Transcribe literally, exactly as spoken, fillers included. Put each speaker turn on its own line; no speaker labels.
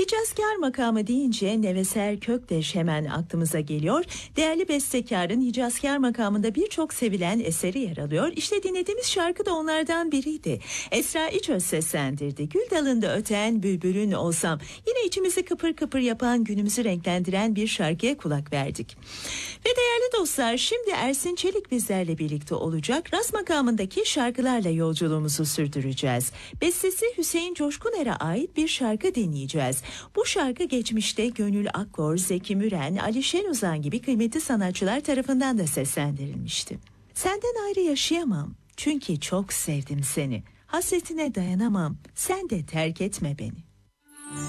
Hicazkar makamı deyince Neveser Kökteş hemen aklımıza geliyor. Değerli bestekarın Hicazkar makamında birçok sevilen eseri yer alıyor. İşte dinlediğimiz şarkı da onlardan biriydi. Esra İçöz seslendirdi. Gül dalında öten bülbülün olsam. Yine içimizi kıpır kıpır yapan, günümüzü renklendiren bir şarkıya kulak verdik. Ve değerli dostlar, şimdi Ersin Çelik bizlerle birlikte olacak. Ras makamındaki şarkılarla yolculuğumuzu sürdüreceğiz. Bestesi Hüseyin Coşkuner'e ait bir şarkı dinleyeceğiz. Bu şarkı geçmişte Gönül Akkor, Zeki Müren, Ali Şenuzan gibi kıymetli sanatçılar tarafından da seslendirilmişti. Senden ayrı yaşayamam çünkü çok sevdim seni. Hasretine dayanamam, sen de terk etme beni.